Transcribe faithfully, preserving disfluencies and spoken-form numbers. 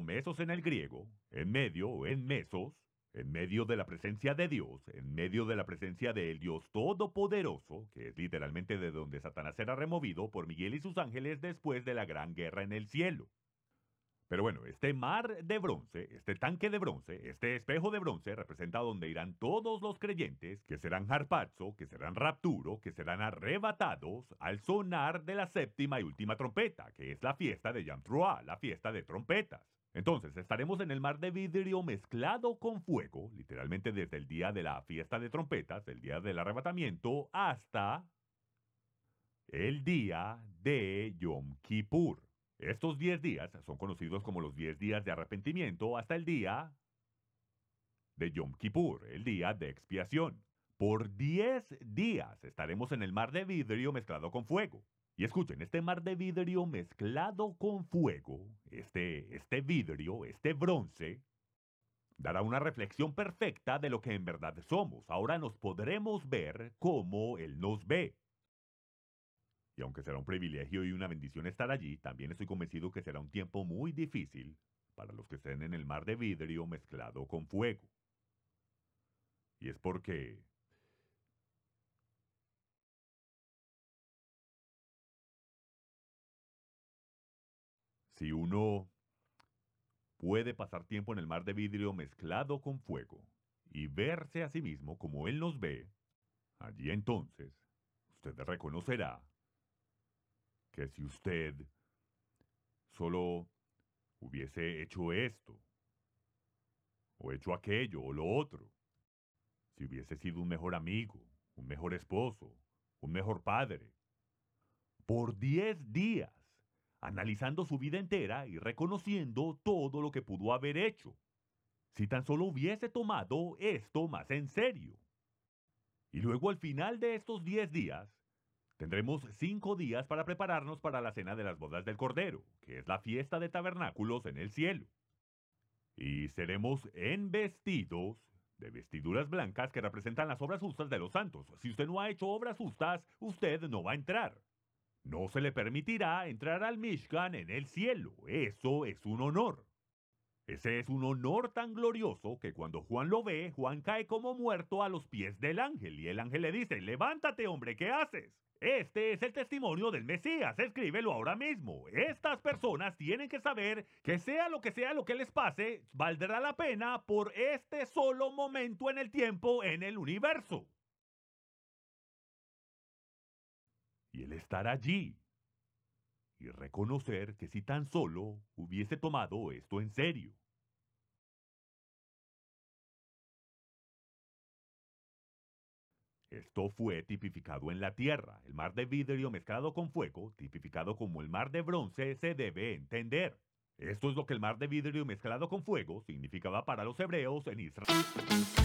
significado mesos en el griego, en medio o en mesos, en medio de la presencia de Dios, en medio de la presencia del Dios Todopoderoso, que es literalmente de donde Satanás será removido por Miguel y sus ángeles después de la gran guerra en el cielo. Pero bueno, este mar de bronce, este tanque de bronce, este espejo de bronce representa donde irán todos los creyentes que serán harpazo, que serán rapturo, que serán arrebatados al sonar de la séptima y última trompeta, que es la fiesta de Yom Teruah, la fiesta de trompetas. Entonces, estaremos en el mar de vidrio mezclado con fuego, literalmente desde el día de la fiesta de trompetas, el día del arrebatamiento, hasta el día de Yom Kippur. Estos diez días son conocidos como los diez días de arrepentimiento hasta el día de Yom Kippur, el día de expiación. Por diez días estaremos en el mar de vidrio mezclado con fuego. Y escuchen, este mar de vidrio mezclado con fuego, este, este vidrio, este bronce, dará una reflexión perfecta de lo que en verdad somos. Ahora nos podremos ver como Él nos ve. Y aunque será un privilegio y una bendición estar allí, también estoy convencido que será un tiempo muy difícil para los que estén en el mar de vidrio mezclado con fuego. Y es porque si uno puede pasar tiempo en el mar de vidrio mezclado con fuego y verse a sí mismo como Él nos ve, allí entonces usted reconocerá que si usted solo hubiese hecho esto, o hecho aquello, o lo otro, si hubiese sido un mejor amigo, un mejor esposo, un mejor padre, por diez días, analizando su vida entera y reconociendo todo lo que pudo haber hecho, si tan solo hubiese tomado esto más en serio. Y luego al final de estos diez días, tendremos cinco días para prepararnos para la cena de las bodas del Cordero, que es la fiesta de tabernáculos en el cielo. Y seremos embestidos de vestiduras blancas que representan las obras justas de los santos. Si usted no ha hecho obras justas, usted no va a entrar. No se le permitirá entrar al Mishkan en el cielo. Eso es un honor. Ese es un honor tan glorioso que cuando Juan lo ve, Juan cae como muerto a los pies del ángel. Y el ángel le dice, levántate, hombre, ¿qué haces? Este es el testimonio del Mesías, escríbelo ahora mismo. Estas personas tienen que saber que sea lo que sea lo que les pase, valdrá la pena por este solo momento en el tiempo en el universo. Y el estar allí y reconocer que si tan solo hubiese tomado esto en serio. Esto fue tipificado en la tierra. El mar de vidrio mezclado con fuego, tipificado como el mar de bronce, se debe entender. Esto es lo que el mar de vidrio mezclado con fuego significaba para los hebreos en Israel.